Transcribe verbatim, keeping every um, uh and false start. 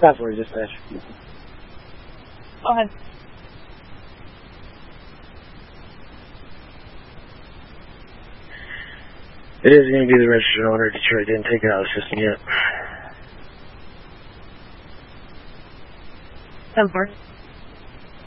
Stop for you, dispatch. Go ahead. It is going to be the registered owner. Detroit didn't take it out of the system yet. ten four.